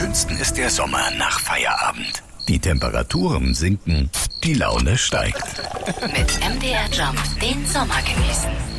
schönsten ist der Sommer nach Feierabend. Die Temperaturen sinken, die Laune steigt. Mit MDR Jump den Sommer genießen.